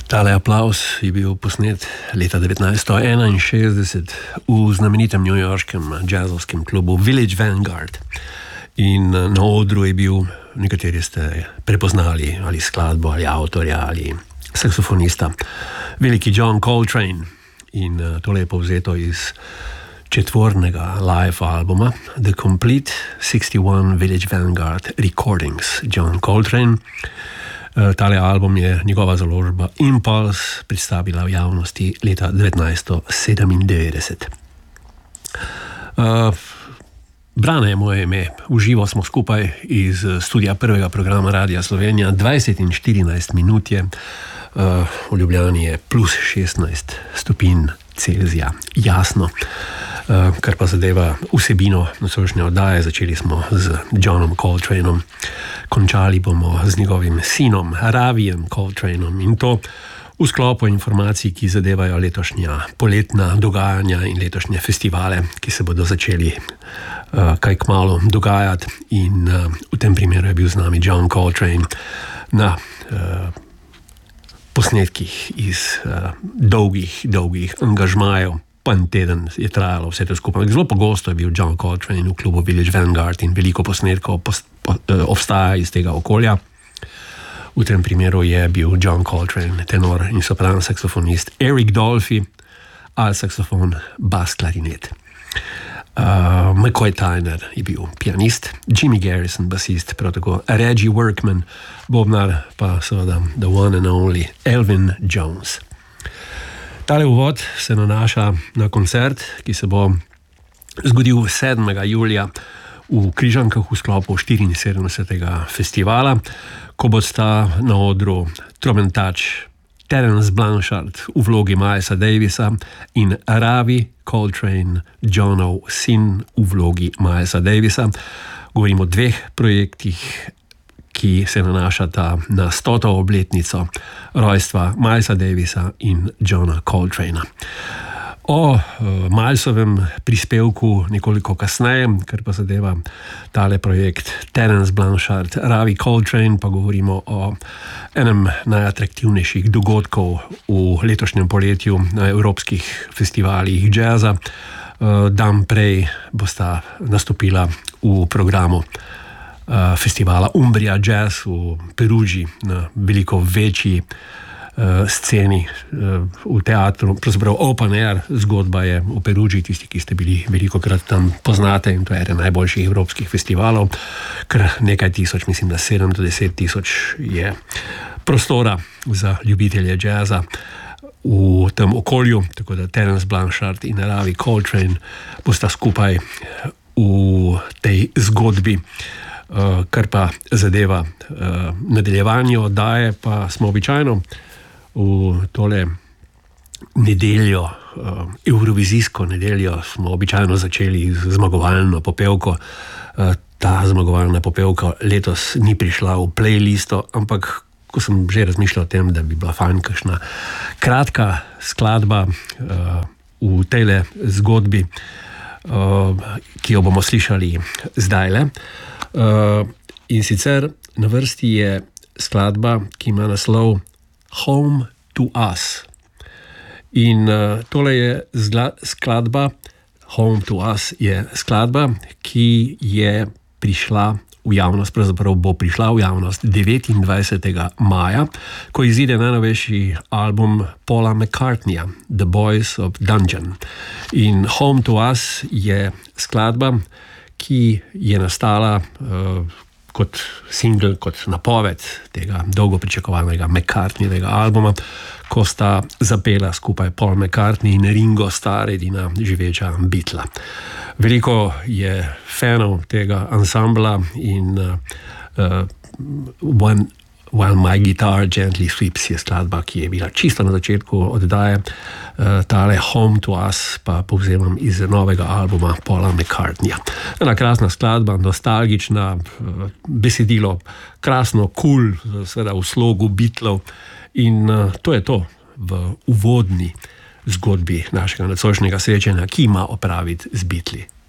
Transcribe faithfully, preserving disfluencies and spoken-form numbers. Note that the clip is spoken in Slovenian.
Tale aplavz je bil posnet leta devetnajststo enainšestdeset v znamenitem newyorškem jazzovskem klubu Village Vanguard. In na odru je bil, nekateri ste prepoznali ali skladbo, ali avtorja, ali saksofonista, veliki John Coltrane. In tole je povzeto iz četvornega live albuma The Complete šestdeset ena Village Vanguard Recordings, John Coltrane. Tale album je njegova založba Impulse predstavila v javnosti leta devetnajststo sedemindevetdeset. Uh, Brane je moje ime. V živo smo skupaj iz studia prvega programa Radia Slovenija. dvajset in štirinajst minut je. Uh, v Ljubljani je plus šestnajst stopinj Celzija. Jasno. Uh, kar pa zadeva vsebino nocojšnje oddaje, začeli smo z Johnom Coltraneom, končali bomo z njegovim sinom Ravijem Coltraneom, in to v sklopu informacij, ki zadevajo letošnja poletna dogajanja in letošnje festivale, ki se bodo začeli uh, kaj kmalu dogajati. In uh, v tem primeru je bil z nami John Coltrane na uh, posnetkih iz uh, dolgih, dolgih angažmajev. Pa en teden je trajalo vse to skupaj. Zelo pogosto je bil John Coltrane v klubu Village Vanguard in veliko posnetkov post, po, uh, obstaja iz tega okolja. V tem primeru je bil John Coltrane tenor in sopran saksofonist, Eric Dolphy alt saksofon, bas klarinet. Uh, McCoy Tyner je bil pianist, Jimmy Garrison basist, prav tako Reggie Workman, bobnar, pa seveda the one and only Elvin Jones. Tale uvod se nanaša na koncert, ki se bo zgodil sedmega julija v Križankah v sklopu štiriinsedemdesetega festivala, ko bosta na odru tromentač Terence Blanchard v vlogi Milesa Davisa in Ravi Coltrane, Johnov sin, v vlogi Milesa Davisa. Govorimo o dveh projektih, ki se nanašata na stoto obletnico rojstva Milesa Davisa in Johna Coltrana. O uh, Milesovem prispevku nekoliko kasneje, ker pa zadeva tale projekt Terence Blanchard, Ravi Coltrane, pa govorimo o enem najatraktivnejših dogodkov v letošnjem poletju na evropskih festivalih jazza. Uh, dan prej bosta nastopila v programu uh, festivala Umbria Jazz v Perugi na veliko večji Uh, sceni uh, v teatru, pravzaprav open air zgodba je v Perugi, tisti, ki ste bili velikokrat tam, poznate, in to je eden najboljših evropskih festivalov, ker nekaj tisoč, mislim, da sedem do deset tisoč je prostora za ljubitelje jazza v tem okolju, tako da Terence Blanchard in Ravi Coltrane bosta skupaj v tej zgodbi. Uh, kar pa zadeva uh, nadaljevanje oddaje, pa smo običajno v tole nedeljo, uh, evrovizijsko nedeljo, smo običajno začeli z zmagovalno popevko. Uh, ta zmagovalna popevka letos ni prišla v playlisto, ampak ko sem že razmišljal o tem, da bi bila fajn kakšna kratka skladba uh, v tejle zgodbi, uh, ki jo bomo slišali zdajle. Uh, in sicer na vrsti je skladba, ki ima naslov Home to Us. In uh, tole je zla, skladba, Home to Us je skladba, ki je prišla v javnost, pravzaprav bo prišla v javnost devetindvajsetega maja, ko izide najnovejši album Paula McCartneyja, The Boys of Dungeon. In Home to Us je skladba, ki je nastala uh, kot single, kot napoved tega dolgo pričakovanega McCartneyjevega albuma, ko sta zapela skupaj Paul McCartney in Ringo Starr, edina živeča Beatla. Veliko je fanov tega ansambla in uh, uh, one, While My Guitar Gently Sweeps je skladba, ki je bila čisto na začetku oddaje. Uh, tale Home to Us pa povzemam iz novega albuma Paula McCartneyja. Ena krasna skladba, nostalgična, uh, besedilo krasno, cool, seveda v slogu Beatlov, in uh, to je to v uvodni zgodbi našega nocojšnjega srečanja, ki ima opraviti z Beatli.